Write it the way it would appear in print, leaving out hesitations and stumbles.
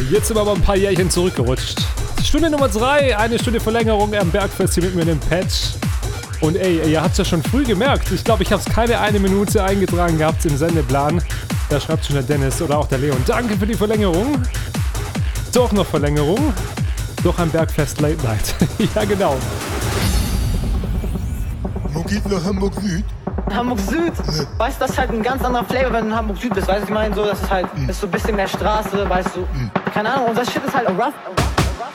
Jetzt sind wir aber ein paar Jährchen zurückgerutscht. Stunde Nummer 3, eine Stunde Verlängerung am Bergfest hier mit mir in dem Patch. Und ey, ihr habt es ja schon früh gemerkt. Ich glaube, ich habe es keine eine Minute eingetragen gehabt im Sendeplan. Da schreibt schon der Dennis oder auch der Leon. Danke für die Verlängerung. Doch noch Verlängerung. Doch ein Bergfest Late Night. Ja, genau. Wo geht nach Hamburg Süd? Hamburg Süd, weißt du, das ist halt ein ganz anderer Flavor, wenn du in Hamburg Süd bist, weißt du, ich meine, so, das ist halt, ist so ein bisschen mehr Straße, weißt du, keine Ahnung, und das Shit ist halt rough.